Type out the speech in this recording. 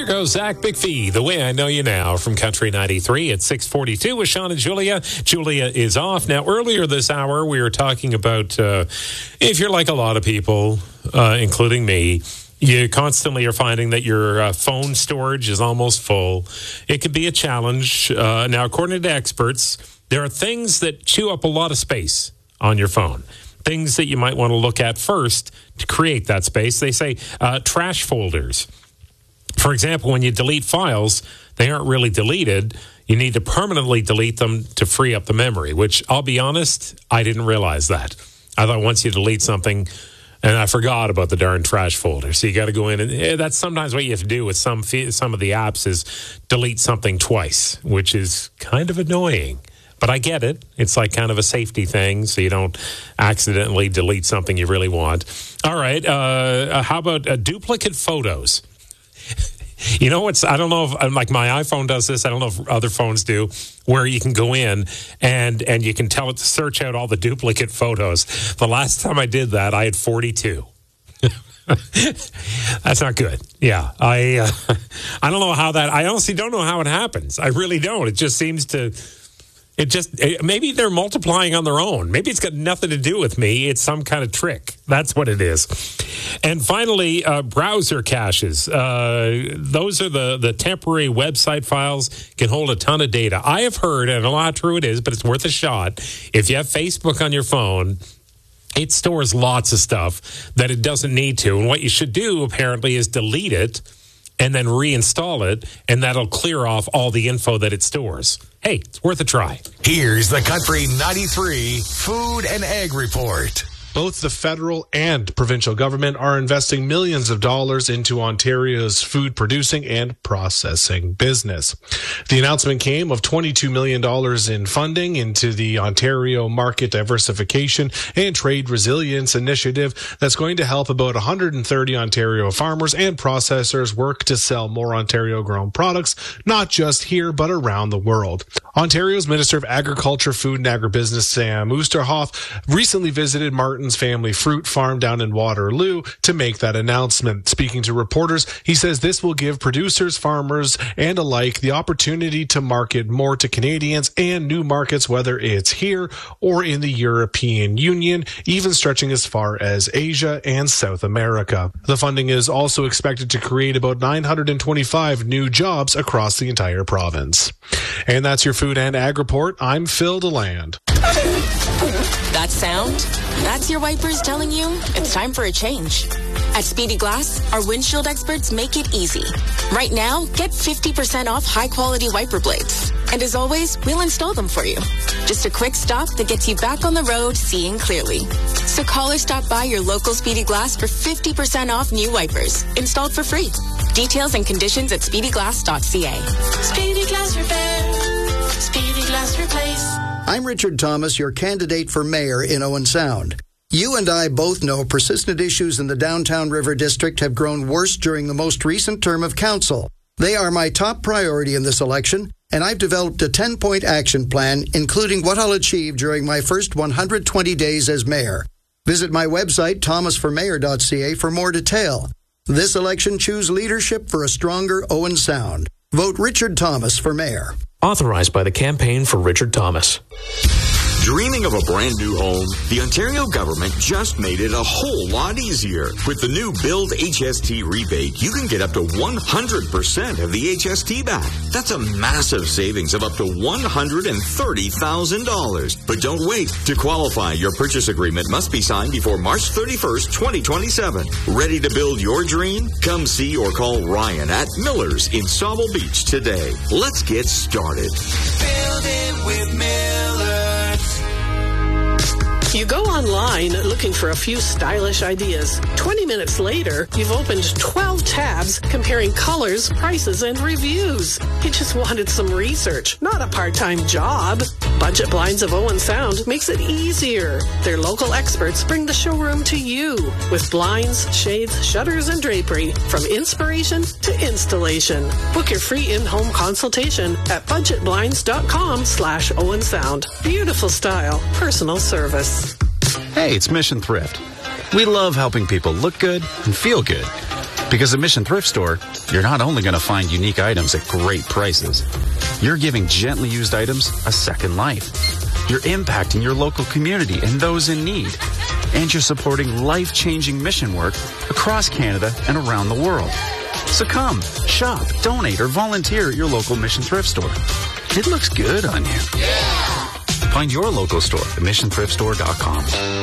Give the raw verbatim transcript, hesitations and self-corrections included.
goes Zach Bigfee, The Way I Know You Now from Country ninety-three at six forty-two with Sean and Julia. Julia is off. Now, earlier this hour, we were talking about uh, if you're like a lot of people, uh, including me, you constantly are finding that your uh, phone storage is almost full. It could be a challenge. Uh, now, according to experts, there are things that chew up a lot of space on your phone. Things that you might want to look at first to create that space. They say uh, trash folders. For example, when you delete files, they aren't really deleted. You need to permanently delete them to free up the memory, which I'll be honest, I didn't realize that. I thought once you delete something, and I forgot about the darn trash folder. So you got to go in, and eh, that's sometimes what you have to do with some some of the apps is delete something twice, which is kind of annoying. But I get it. It's like kind of a safety thing, so you don't accidentally delete something you really want. All right. Uh, how about uh, duplicate photos? You know what's, I don't know if, like my iPhone does this, I don't know if other phones do, where you can go in and, and you can tell it to search out all the duplicate photos. The last time I did that, I had forty-two. That's not good. Yeah. I, uh, I don't know how that, I honestly don't know how it happens. I really don't. It just seems to... It just, it, maybe they're multiplying on their own. Maybe it's got nothing to do with me. It's some kind of trick. That's what it is. And finally, uh, browser caches. Uh, those are the, the temporary website files, can hold a ton of data. I have heard, and I don't know how true it is, but it's worth a shot. If you have Facebook on your phone, it stores lots of stuff that it doesn't need to. And what you should do, apparently, is delete it and then reinstall it, and that'll clear off all the info that it stores. Hey, it's worth a try. Here's the Country ninety-three Food and Ag Report. Both the federal and provincial government are investing millions of dollars into Ontario's food producing and processing business. The announcement came of twenty-two million dollars in funding into the Ontario Market Diversification and Trade Resilience Initiative that's going to help about one hundred thirty Ontario farmers and processors work to sell more Ontario-grown products, not just here, but around the world. Ontario's Minister of Agriculture, Food and Agribusiness, Sam Oosterhoff, recently visited Martin's family fruit farm down in Waterloo to make that announcement. Speaking to reporters, he says this will give producers, farmers, and alike the opportunity to market more to Canadians and new markets, whether it's here or in the European Union, even stretching as far as Asia and South America. The funding is also expected to create about nine hundred twenty-five new jobs across the entire province. And that's your Food and Ag Report. I'm Phil DeLand. That sound? That's your wipers telling you it's time for a change. At Speedy Glass, our windshield experts make it easy. Right now, get fifty percent off high-quality wiper blades. And as always, we'll install them for you. Just a quick stop that gets you back on the road seeing clearly. So call or stop by your local Speedy Glass for fifty percent off new wipers, installed for free. Details and conditions at speedy glass dot c a. Speedy Glass Repair. Speedy Glass Replace. I'm Richard Thomas, your candidate for mayor in Owen Sound. You and I both know persistent issues in the Downtown River District have grown worse during the most recent term of council. They are my top priority in this election, and I've developed a ten-point action plan, including what I'll achieve during my first one hundred twenty days as mayor. Visit my website, thomas for mayor dot c a, for more detail. This election, choose leadership for a stronger Owen Sound. Vote Richard Thomas for mayor. Authorized by the Campaign for Richard Thomas. Dreaming of a brand new home? The Ontario government just made it a whole lot easier. With the new Build H S T rebate, you can get up to one hundred percent of the H S T back. That's a massive savings of up to one hundred thirty thousand dollars. But don't wait. To qualify, your purchase agreement must be signed before March thirty-first, twenty twenty-seven. Ready to build your dream? Come see or call Ryan at Miller's in Sauble Beach today. Let's get started. Build it with Miller's. You go online looking for a few stylish ideas. twenty minutes later, you've opened twelve tabs comparing colors, prices, and reviews. You just wanted some research, not a part-time job. Budget Blinds of Owen Sound makes it easier. Their local experts bring the showroom to you with blinds, shades, shutters, and drapery from inspiration to installation. Book your free in-home consultation at budget blinds dot com slash Owen Sound. Beautiful style, personal service. Hey, it's Mission Thrift. We love helping people look good and feel good. Because at Mission Thrift Store, you're not only going to find unique items at great prices, you're giving gently used items a second life. You're impacting your local community and those in need. And you're supporting life-changing mission work across Canada and around the world. So come, shop, donate, or volunteer at your local Mission Thrift Store. It looks good on you. Yeah! Find your local store at mission thrift store dot com.